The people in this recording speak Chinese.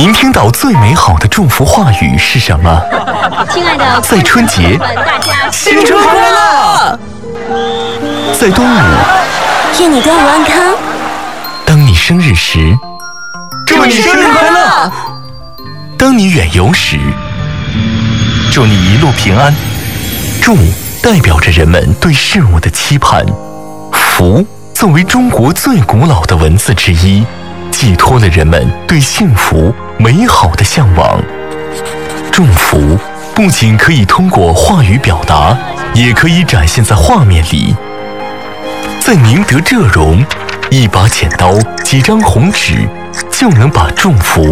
您听到最美好的祝福话语是什么？ 亲爱的， 在春节， 大家新春快乐！在端午， 愿你端午安康。 当你生日时，祝你生日快乐！当你远游时，祝你一路平安。祝代表着人们对事物的期盼，福作为中国最古老的文字之一，寄托了人们对幸福美好的向往。祝福不仅可以通过话语表达，也可以展现在画面里。在宁德浙蓉，一把剪刀，几张红纸，就能把祝福